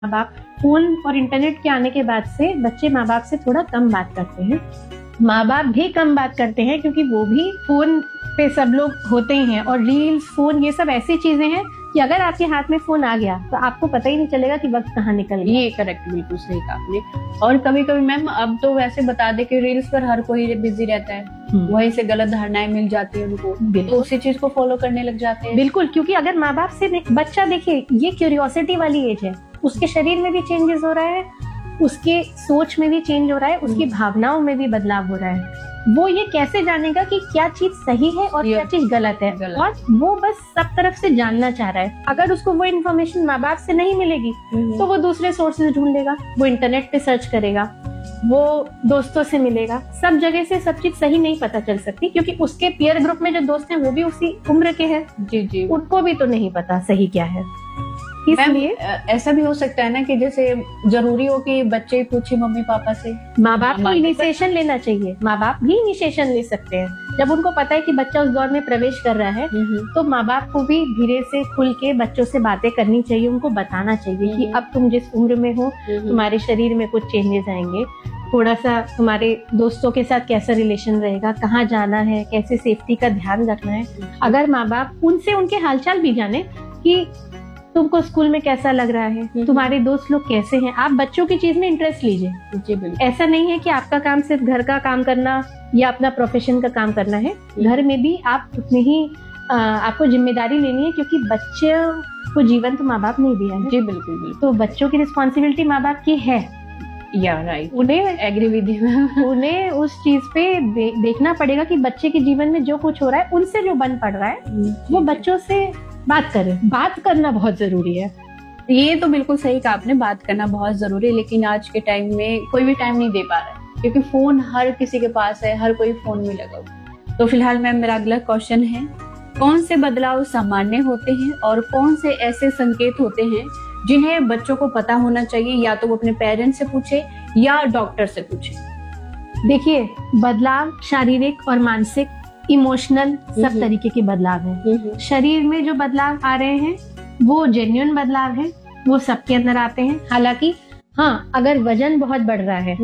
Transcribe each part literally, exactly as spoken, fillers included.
माँ बाप फोन और इंटरनेट के आने के बाद से बच्चे माँ बाप से थोड़ा कम बात करते हैं, माँ बाप भी कम बात करते हैं क्योंकि वो भी फोन पे सब लोग होते ही हैं। और रील्स, फोन, ये सब ऐसी चीजें हैं कि अगर आपके हाथ में फोन आ गया तो आपको पता ही नहीं चलेगा कि वक्त कहाँ निकल गया। ये करेक्ट, बिल्कुल सही कहा आपने। और कभी कभी मैम अब तो वैसे बता दे कि रील्स पर हर कोई बिजी रहता है, वहीं से गलत धारणाएं मिल जाती है उनको, तो उसी चीज को फॉलो करने लग जाते हैं। बिल्कुल, क्योंकि अगर माँ बाप से बच्चा देखिए, ये क्यूरियोसिटी वाली एज है, उसके शरीर में भी चेंजेस हो रहा है, उसके सोच में भी चेंज हो रहा है, उसकी भावनाओं में भी बदलाव हो रहा है। वो ये कैसे जानेगा कि क्या चीज सही है और क्या चीज गलत है, गलत। और वो बस सब तरफ से जानना चाह रहा है। अगर उसको वो इन्फॉर्मेशन माँ बाप से नहीं मिलेगी तो वो दूसरे सोर्सेज ढूंढ लेगा, वो इंटरनेट पे सर्च करेगा, वो दोस्तों से मिलेगा। सब जगह से सब चीज सही नहीं पता चल सकती, क्योंकि उसके पीयर ग्रुप में जो दोस्त हैं वो भी उसी उम्र के हैं। जी जी, उनको भी तो नहीं पता सही क्या है। इसलिए ऐसा भी हो सकता है ना कि जैसे जरूरी हो कि बच्चे पूछे मम्मी पापा से, माँ बाप को इनिशिएशन लेना चाहिए। माँ बाप भी इनिशिएशन ले सकते हैं। जब उनको पता है कि बच्चा उस दौर में प्रवेश कर रहा है तो माँ बाप को भी धीरे से खुल के बच्चों से बातें करनी चाहिए, उनको बताना चाहिए कि अब तुम जिस उम्र में हो तुम्हारे शरीर में कुछ चेंजेस आएंगे, थोड़ा सा तुम्हारे दोस्तों के साथ कैसा रिलेशन रहेगा, कहाँ जाना है, कैसे सेफ्टी का ध्यान रखना है। अगर माँ बाप उनसे उनके हालचाल भी जाने कि तुमको स्कूल में कैसा लग रहा है, तुम्हारे दोस्त लोग कैसे हैं, आप बच्चों की चीज में इंटरेस्ट लीजिए। जी बिल्कुल। ऐसा नहीं है कि आपका काम सिर्फ घर का काम करना या अपना प्रोफेशन का काम करना है, घर में भी आप उतनी ही आ, आपको जिम्मेदारी लेनी है, क्योंकि बच्चों को जीवन तो माँ बाप नहीं दिया है। जी बिल्कुल बिल्कुल। तो बच्चों की रिस्पॉन्सिबिलिटी माँ बाप की है। या राइट, उन्हें एग्री विद यू। उन्हें उस चीज पे दे, देखना पड़ेगा कि बच्चे के जीवन में जो कुछ हो रहा है उनसे जो बन पड़ रहा है वो बच्चों से बात करें। बात करना बहुत जरूरी है। ये तो बिल्कुल सही कहा आपने, बात करना बहुत जरूरी है, लेकिन आज के टाइम में कोई भी टाइम नहीं दे पा रहा है क्योंकि फोन हर किसी के पास है, हर कोई फोन में लगा हुआ। तो फिलहाल मैम मेरा अगला क्वेश्चन है, कौन से बदलाव सामान्य होते हैं और कौन से ऐसे संकेत होते हैं जिन्हें बच्चों को पता होना चाहिए, या तो वो अपने पेरेंट्स से पूछे या डॉक्टर से पूछे? देखिए, बदलाव शारीरिक और मानसिक, इमोशनल, सब तरीके के बदलाव हैं। शरीर में जो बदलाव आ रहे हैं वो जेन्युइन बदलाव है, वो सबके अंदर आते हैं। हालांकि हाँ, अगर वजन बहुत बढ़ रहा है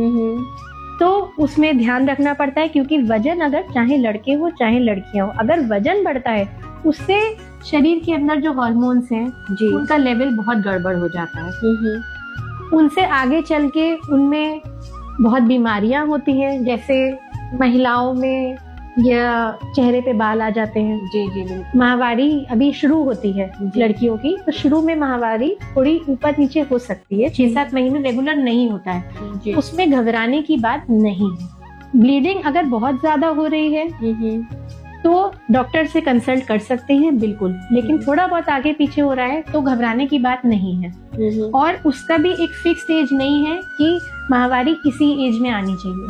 तो उसमें ध्यान रखना पड़ता है, क्योंकि वजन, अगर चाहे लड़के हो चाहे लड़कियां हो, अगर वजन बढ़ता है उससे शरीर के अंदर जो हार्मोन्स हैं उनका लेवल बहुत गड़बड़ हो जाता है। उनसे आगे चल के उनमें बहुत बीमारियां होती हैं, जैसे महिलाओं में या चेहरे पे बाल आ जाते हैं। जी जी बिल्कुल। माहवारी अभी शुरू होती है लड़कियों की, तो शुरू में माहवारी थोड़ी ऊपर नीचे हो सकती है, छह सात महीने रेगुलर नहीं होता है, उसमें घबराने की बात नहीं है। ब्लीडिंग अगर बहुत ज्यादा हो रही है तो डॉक्टर से कंसल्ट कर सकते हैं, बिल्कुल, लेकिन थोड़ा बहुत आगे पीछे हो रहा है तो घबराने की बात नहीं है। और उसका भी एक फिक्स्ड एज नहीं है कि माहवारी इसी एज में आनी चाहिए।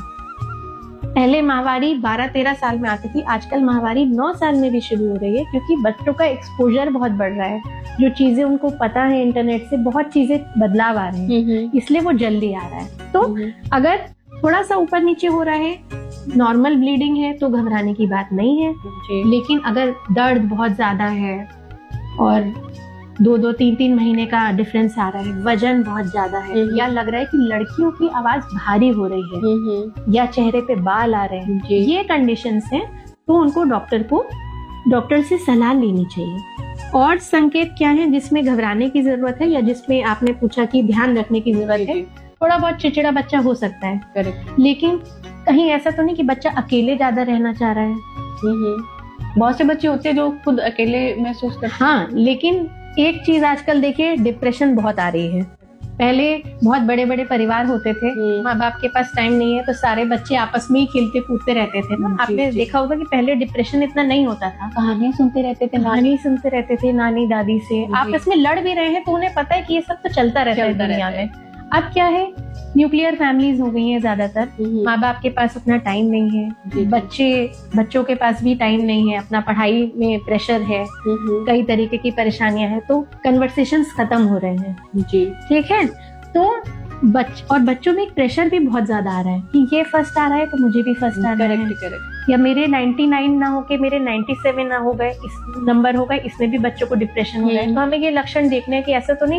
पहले माहवारी बारह तेरह साल में आती थी, आजकल माहवारी नौ साल में भी शुरू हो रही है, क्योंकि बच्चों का एक्सपोजर बहुत बढ़ रहा है। जो चीजें उनको पता है इंटरनेट से, बहुत चीजें बदलाव आ रहे हैं, इसलिए वो जल्दी आ रहा है। तो अगर थोड़ा सा ऊपर नीचे हो रहा है, नॉर्मल ब्लीडिंग है, तो घबराने की बात नहीं है। लेकिन अगर दर्द बहुत ज्यादा है और दो दो तीन तीन महीने का डिफरेंस आ रहा है, वजन बहुत ज्यादा है, या लग रहा है कि लड़कियों की आवाज भारी हो रही है, या चेहरे पे बाल आ रहे हैं, ये कंडीशंस हैं, तो उनको डॉक्टर को डॉक्टर से सलाह लेनी चाहिए। और संकेत क्या है जिसमें घबराने की जरूरत है, या जिसमें आपने पूछा कि ध्यान रखने की जरूरत है? थोड़ा बहुत चिड़चिड़ा बच्चा हो सकता है, करेक्ट, लेकिन कहीं ऐसा तो नहीं कि बच्चा अकेले ज्यादा रहना चाह रहा है। बहुत से बच्चे होते हैं जो खुद अकेले महसूस करते हैं। हाँ, लेकिन एक चीज आजकल देखिए, डिप्रेशन बहुत आ रही है। पहले बहुत बड़े बड़े परिवार होते थे, माँ बाप के पास टाइम नहीं है तो सारे बच्चे आपस में ही खेलते कूदते रहते थे ना। आपने देखा होगा कि पहले डिप्रेशन इतना नहीं होता था, कहानियां सुनते रहते थे, कहानी सुनते रहते थे नानी दादी से, आपस में लड़ भी रहे हैं तो उन्हें पता है कि ये सब तो चलता रहता है दुनिया में। अब क्या है, न्यूक्लियर फैमिलीज हो गई हैं ज्यादातर, माँ बाप के पास उतना टाइम नहीं है, बच्चे बच्चों के पास भी टाइम नहीं है, अपना पढ़ाई में प्रेशर है, कई तरीके की परेशानियां हैं, तो कन्वर्सेशंस खत्म हो रहे हैं। जी ठीक है, तो बच और बच्चों में एक प्रेशर भी बहुत ज्यादा आ रहा है कि ये फर्स्ट आ रहा है तो मुझे भी फर्स्ट आ रहा है, या मेरे निन्यानवे ना होके मेरे सत्तानवे ना हो गए, इस नंबर हो गए, इसमें भी बच्चों को डिप्रेशन हो रहा है। तो हमें ये लक्षण देखने हैं कि ऐसा तो नहीं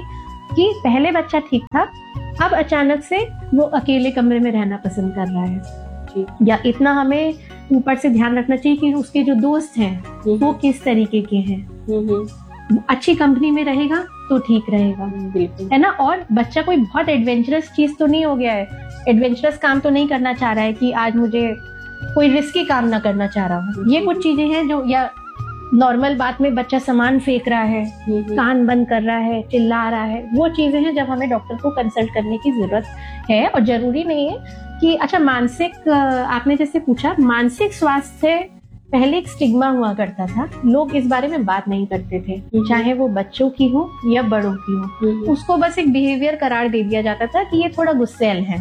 कि पहले बच्चा ठीक था, अब अचानक से वो अकेले कमरे में रहना पसंद कर रहा है जी। या इतना हमें ऊपर से ध्यान रखना चाहिए कि उसके जो दोस्त हैं वो किस तरीके के हैं। अच्छी कंपनी में रहेगा तो ठीक रहेगा, बिल्कुल है ना। और बच्चा कोई बहुत एडवेंचरस चीज तो नहीं हो गया है, एडवेंचरस काम तो नहीं करना चाह रहा है कि आज मुझे कोई रिस्की काम ना करना चाह रहा हूँ। ये कुछ चीजें हैं जो, या नॉर्मल बात में बच्चा सामान फेंक रहा है, कान बंद कर रहा है, चिल्ला रहा है, वो चीजें हैं जब हमें डॉक्टर को कंसल्ट करने की जरूरत है। और जरूरी नहीं है कि अच्छा मानसिक, आपने जैसे पूछा, मानसिक स्वास्थ्य पहले एक स्टिग्मा हुआ करता था, लोग इस बारे में बात नहीं करते थे, चाहे वो बच्चों की हो या बड़ों की हो, उसको बस एक बिहेवियर करार दे दिया जाता था कि ये थोड़ा गुस्सैल है।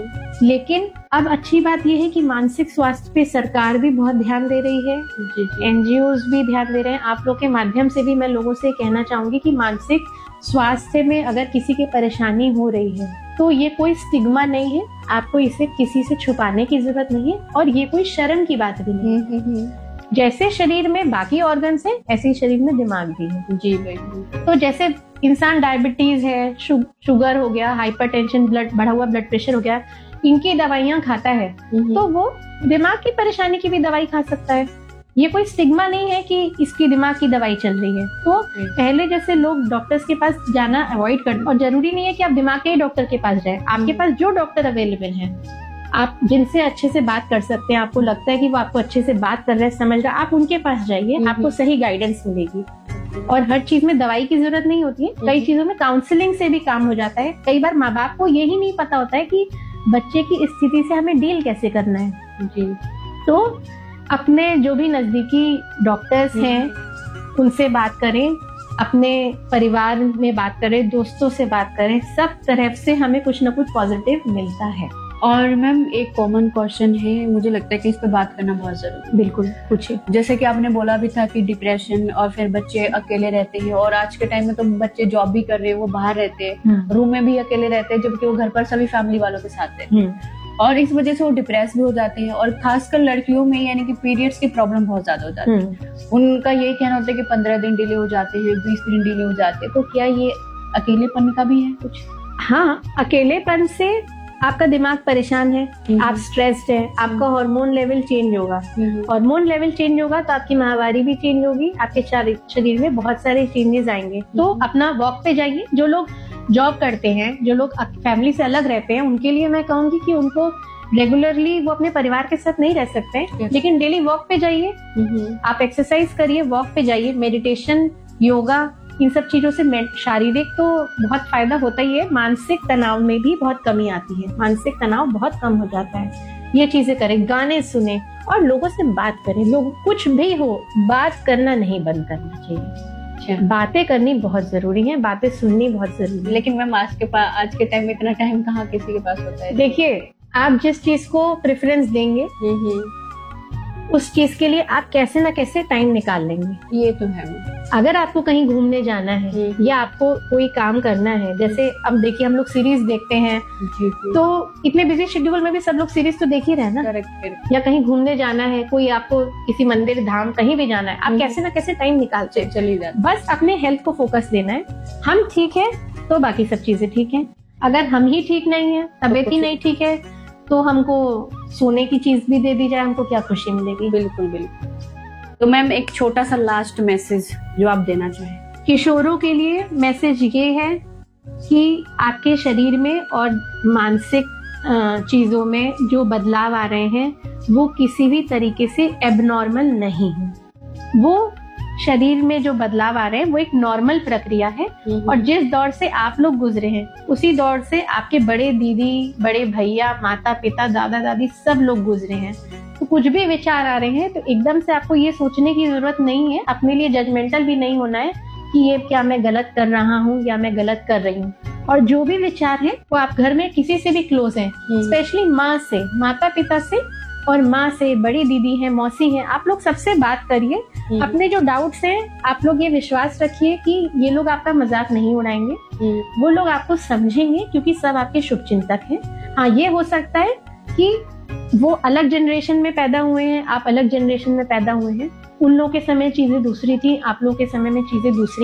लेकिन अब अच्छी बात यह है कि मानसिक स्वास्थ्य पे सरकार भी बहुत ध्यान दे रही है, एनजीओज भी ध्यान दे रहे हैं। आप लोग के माध्यम से भी मैं लोगों से कहना चाहूंगी कि मानसिक स्वास्थ्य में अगर किसी की परेशानी हो रही है तो ये कोई स्टिग्मा नहीं है, आपको इसे किसी से छुपाने की जरूरत नहीं है, और ये कोई शर्म की बात भी नहीं है। जैसे शरीर में बाकी ऑर्गन्स है, ऐसे ही शरीर में दिमाग भी है। जी बिल्कुल। तो जैसे इंसान डायबिटीज है, शु, शुगर हो गया, हाइपरटेंशन, ब्लड बढ़ा हुआ ब्लड प्रेशर हो गया, इनकी दवाइयां खाता है तो वो दिमाग की परेशानी की भी दवाई खा सकता है। ये कोई स्टिग्मा नहीं है कि इसकी दिमाग की दवाई चल रही है। तो पहले जैसे लोग डॉक्टर्स के पास जाना अवॉइड कर, और जरूरी नहीं है कि आप दिमाग के ही डॉक्टर के पास जाए, आपके पास जो डॉक्टर अवेलेबल है, आप जिनसे अच्छे से बात कर सकते हैं, आपको लगता है कि वो आपको अच्छे से बात कर रहे हैं, समझ रहे हैं, आप उनके पास जाइए, आपको सही गाइडेंस मिलेगी। और हर चीज में दवाई की जरूरत नहीं होती है, कई चीजों में काउंसलिंग से भी काम हो जाता है। कई बार माँ बाप को यही नहीं पता होता है कि बच्चे की स्थिति से हमें डील कैसे करना है। जी। तो अपने जो भी नजदीकी डॉक्टर्स हैं उनसे बात करें, अपने परिवार में बात करें, दोस्तों से बात करें, सब तरफ से हमें कुछ ना कुछ पॉजिटिव मिलता है। और मैम एक कॉमन क्वेश्चन है, मुझे लगता है कि इस पे बात करना बहुत जरूरी है। बिल्कुल पूछिए। जैसे कि आपने बोला भी था कि डिप्रेशन, और फिर बच्चे अकेले रहते हैं, और आज के टाइम में तो बच्चे जॉब भी कर रहे हैं, वो बाहर रहते हैं, रूम में भी अकेले रहते हैं, जबकि वो घर पर सभी फैमिली वालों के साथ है, और इस वजह से वो डिप्रेस भी हो जाते हैं। और खासकर लड़कियों में यानी कि पीरियड्स की प्रॉब्लम बहुत ज्यादा हो जाती है। उनका यही कहना होता है कि पंद्रह दिन डिले हो जाते हैं, बीस दिन डिले हो जाते हैं। तो क्या ये अकेलेपन का भी है कुछ? हाँ, अकेलेपन से आपका दिमाग परेशान है, आप स्ट्रेस्ड है, आपका हार्मोन लेवल चेंज होगा, हार्मोन लेवल चेंज होगा तो आपकी माहवारी भी चेंज होगी, आपके शरीर में बहुत सारे चेंजेस आएंगे। तो अपना वॉक पे जाइए। जो लोग जॉब करते हैं, जो लोग फैमिली से अलग रहते हैं, उनके लिए मैं कहूंगी कि उनको रेगुलरली वो अपने परिवार के साथ नहीं रह सकते, लेकिन डेली वॉक पे जाइए, आप एक्सरसाइज करिए, वॉक पे जाइए, मेडिटेशन, योगा, इन सब चीजों से शारीरिक तो बहुत फायदा होता ही है, मानसिक तनाव में भी बहुत कमी आती है, मानसिक तनाव बहुत कम हो जाता है। ये चीजें करें, गाने सुने और लोगों से बात करें। लोग कुछ भी हो, बात करना नहीं बंद करना चाहिए। बातें करनी बहुत जरूरी है, बातें सुननी बहुत जरूरी है। लेकिन मैम आज के पास, आज के टाइम में इतना टाइम कहाँ किसी के पास होता है। देखिए, आप जिस चीज को प्रेफरेंस देंगे उस चीज के लिए आप कैसे ना कैसे टाइम निकाल लेंगे। ये तो है। अगर आपको कहीं घूमने जाना है या आपको कोई काम करना है, जैसे अब देखिए हम लोग सीरीज देखते हैं, तो इतने बिजी शेड्यूल में भी सब लोग सीरीज तो देख ही रहे हैं ना। करेक्ट। या कहीं घूमने जाना है, कोई आपको किसी मंदिर, धाम, कहीं भी जाना है, आप कैसे ना कैसे टाइम निकालते चली जाए। बस अपने हेल्थ को फोकस देना है। हम ठीक है तो बाकी सब चीजें ठीक है। अगर हम ही ठीक नहीं है, तबीयत ही नहीं ठीक है, तो हमको सोने की चीज भी दे दी जाए, हमको क्या खुशी मिलेगी। बिल्कुल बिल्कुल। तो मैम एक छोटा सा लास्ट मैसेज जो आप देना चाहें किशोरों के लिए, मैसेज ये है कि आपके शरीर में और मानसिक चीजों में जो बदलाव आ रहे हैं वो किसी भी तरीके से एबनॉर्मल नहीं है। वो शरीर में जो बदलाव आ रहे हैं वो एक नॉर्मल प्रक्रिया है, और जिस दौर से आप लोग गुजरे हैं उसी दौर से आपके बड़े दीदी, बड़े भैया, माता पिता, दादा दादी सब लोग गुजरे हैं। तो कुछ भी विचार आ रहे हैं तो एकदम से आपको ये सोचने की जरूरत नहीं है, अपने लिए जजमेंटल भी नहीं होना है कि ये क्या मैं गलत कर रहा हूँ या मैं गलत कर रही हूँ। और जो भी विचार है वो आप घर में किसी से भी क्लोज हैं, स्पेशली माँ से, माता पिता से, और माँ से, बड़ी दीदी है, मौसी है, आप लोग सबसे बात करिए। अपने जो डाउट्स हैं आप लोग ये विश्वास रखिए कि ये लोग आपका मजाक नहीं उड़ाएंगे, वो लोग आपको समझेंगे, क्योंकि सब आपके शुभचिंतक हैं। हाँ, ये हो सकता है कि वो अलग जनरेशन में पैदा हुए हैं, आप अलग जनरेशन में पैदा हुए हैं, उन लोगों के समय चीजें दूसरी थी, आप लोगों के समय में चीजें दूसरी हैं।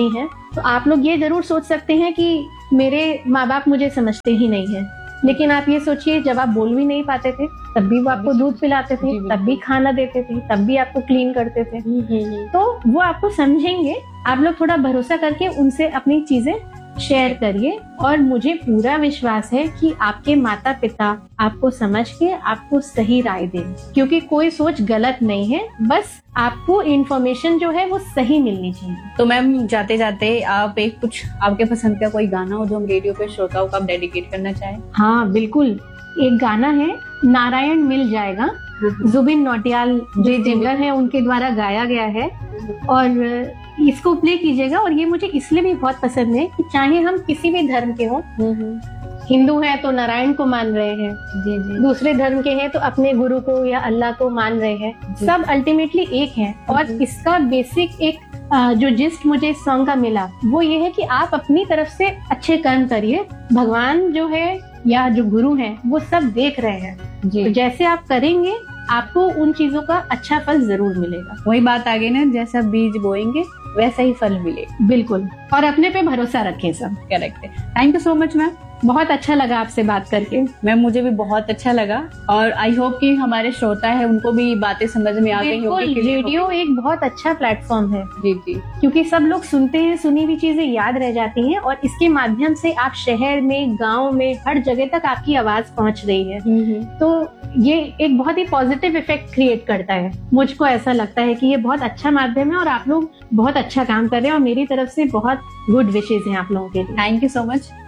तो आप लोग ये जरूर सोच सकते हैं कि मेरे माँ बाप मुझे समझते ही नहीं है, लेकिन आप ये सोचिए जब आप बोल भी नहीं पाते थे तब भी वो आपको दूध पिलाते थे, तब भी खाना देते थे, तब भी आपको क्लीन करते थे, तो वो आपको समझेंगे। आप लोग थोड़ा भरोसा करके उनसे अपनी चीजें शेयर करिए, और मुझे पूरा विश्वास है कि आपके माता पिता आपको समझ के आपको सही राय देंगे, क्योंकि कोई सोच गलत नहीं है, बस आपको इन्फॉर्मेशन जो है वो सही मिलनी चाहिए। तो मैम जाते जाते आप एक कुछ आपके पसंद का कोई गाना हो जो हम रेडियो पे श्रोताओं को आप डेडिकेट करना चाहें? हाँ बिल्कुल, एक गाना है नारायण मिल जाएगा, जुबिन नौटियाल जो सिंगर है उनके द्वारा गाया गया है, और इसको प्ले कीजिएगा। और ये मुझे इसलिए भी बहुत पसंद है कि चाहे हम किसी भी धर्म के हों, हिंदू हैं तो नारायण को मान रहे हैं, जी जी, दूसरे धर्म के हैं तो अपने गुरु को या अल्लाह को मान रहे हैं, सब अल्टीमेटली एक हैं। और इसका बेसिक एक जो जिस्ट मुझे इस सॉन्ग का मिला वो ये है कि आप अपनी तरफ से अच्छे कर्म करिए, भगवान जो है या जो गुरु हैं वो सब देख रहे हैं जी। तो जैसे आप करेंगे आपको उन चीजों का अच्छा फल जरूर मिलेगा। वही बात आ गई ना, जैसा बीज बोएंगे वैसा ही फल मिलेगा। बिल्कुल, और अपने पे भरोसा रखें सब। करेक्ट है। Thank you so much ma'am, बहुत अच्छा लगा आपसे बात करके। मैम मुझे भी बहुत अच्छा लगा, और आई होप कि हमारे श्रोता है उनको भी बातें समझ में आ गई होगी। रेडियो एक बहुत अच्छा प्लेटफॉर्म है जी जी, क्योंकि सब लोग सुनते हैं, सुनी हुई चीजें याद रह जाती हैं, और इसके माध्यम से आप शहर में, गांव में, हर जगह तक आपकी आवाज पहुंच रही है। तो ये एक बहुत ही पॉजिटिव इफेक्ट क्रिएट करता है। मुझको ऐसा लगता है कि ये बहुत अच्छा माध्यम है और आप लोग बहुत अच्छा काम कर रहे हैं, और मेरी तरफ से बहुत गुड विशेज हैं आप लोगों के लिए। Thank you so much.